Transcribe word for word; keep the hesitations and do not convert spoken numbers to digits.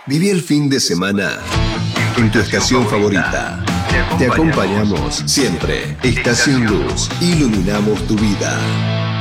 Viví el fin de semana en tu estación favorita. Te acompañamos siempre. Estación Luz. Iluminamos tu vida.